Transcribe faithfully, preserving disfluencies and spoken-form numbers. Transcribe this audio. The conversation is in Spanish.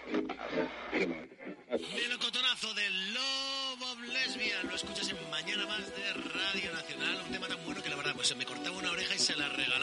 Melocotonazo del Love of Lesbian. Lo escuchas en Mañana Más de Radio Nacional. Un tema tan bueno que la verdad pues se me cortaba una oreja y se la regalaba.